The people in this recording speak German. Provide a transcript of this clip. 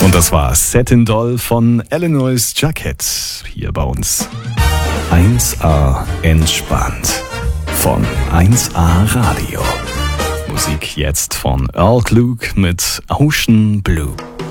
Und das war Satin Doll von Illinois Jacket hier bei uns. 1A entspannt von 1A Radio. Musik jetzt von Earl Klug mit Ocean Blue.